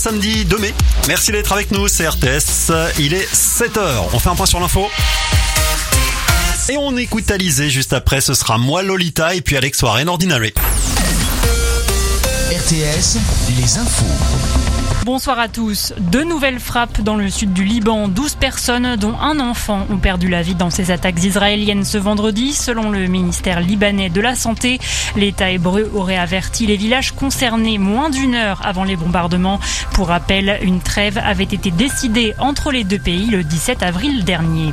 samedi 2 mai. Merci d'être avec nous, c'est RTS. Il est 7h. On fait un point sur l'info. Et on écoute Alizé juste après. Ce sera moi Lolita et puis Alex Warren Ordinary. RTS, les infos. Bonsoir à tous. 2 nouvelles frappes dans le sud du Liban. 12 personnes, dont un enfant, ont perdu la vie dans ces attaques israéliennes ce vendredi. Selon le ministère libanais de la Santé, l'État hébreu aurait averti les villages concernés moins d'1 heure avant les bombardements. Pour rappel, une trêve avait été décidée entre les deux pays le 17 avril dernier.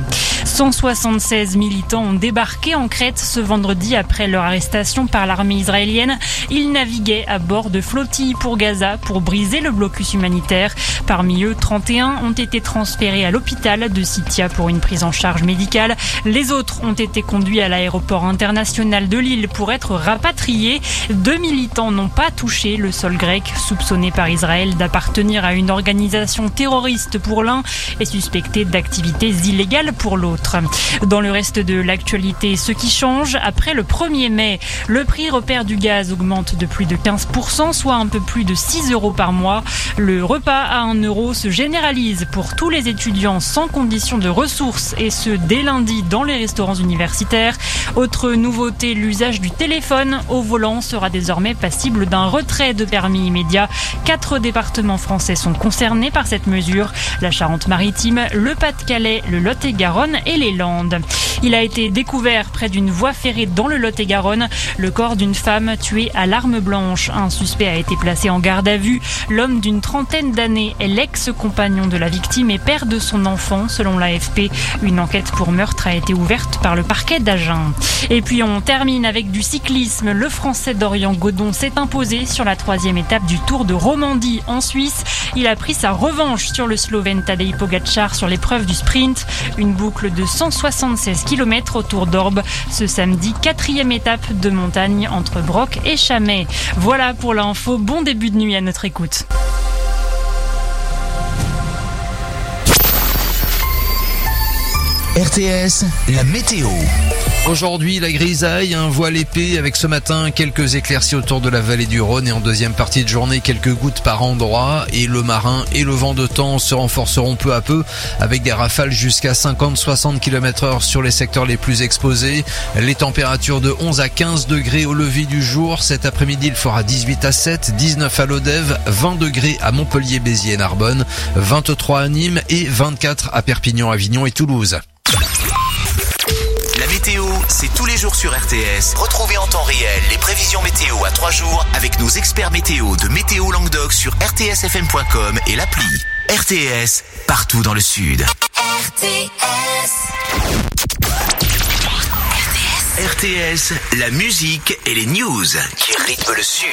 176 militants ont débarqué en Crète ce vendredi après leur arrestation par l'armée israélienne. Ils naviguaient à bord de flottilles pour Gaza pour briser le blocus humanitaire. Parmi eux, 31 ont été transférés à l'hôpital de Sitya pour une prise en charge médicale. Les autres ont été conduits à l'aéroport international de Lille pour être rapatriés. 2 militants n'ont pas touché le sol grec, soupçonné par Israël d'appartenir à une organisation terroriste pour l'un et suspecté d'activités illégales pour l'autre. Dans le reste de l'actualité, ce qui change, après le 1er mai, le prix repère du gaz augmente de plus de 15%, soit un peu plus de 6 € par mois. Le repas à 1 € se généralise pour tous les étudiants sans condition de ressources et ce dès lundi dans les restaurants universitaires. Autre nouveauté, l'usage du téléphone au volant sera désormais passible d'un retrait de permis immédiat. 4 départements français sont concernés par cette mesure. La Charente-Maritime, le Pas-de-Calais, le Lot-et-Garonne et les Landes. Il a été découvert près d'une voie ferrée dans le Lot-et-Garonne le corps d'une femme tuée à l'arme blanche. Un suspect a été placé en garde à vue. L'homme d'une trentaine d'années est l'ex-compagnon de la victime et père de son enfant, selon l'AFP. Une enquête pour meurtre a été ouverte par le parquet d'Agen. Et puis on termine avec du cyclisme. Le Français Dorian Godon s'est imposé sur la 3e étape du Tour de Romandie en Suisse. Il a pris sa revanche sur le Slovène Tadej Pogačar sur l'épreuve du sprint. Une boucle de 176 km autour d'Orbe. Ce samedi, 4e étape de montagne entre Broc et Chambay. Voilà pour l'info. Bon début de nuit à notre écoute. RTS, la météo. Aujourd'hui, la grisaille, un voile épais avec ce matin quelques éclaircies autour de la vallée du Rhône et en deuxième partie de journée quelques gouttes par endroit et le marin et le vent de temps se renforceront peu à peu avec des rafales jusqu'à 50-60 km/h sur les secteurs les plus exposés. Les températures de 11 à 15 degrés au lever du jour. Cet après-midi, il fera 18 à 7, 19 à Lodève, 20 degrés à Montpellier, Béziers et Narbonne, 23 à Nîmes et 24 à Perpignan, Avignon et Toulouse. La météo, c'est tous les jours sur RTS. Retrouvez en temps réel les prévisions météo à 3 jours avec nos experts météo de Météo Languedoc sur rtsfm.com et l'appli. RTS, partout dans le Sud. RTS, la musique et les news qui rythment le Sud.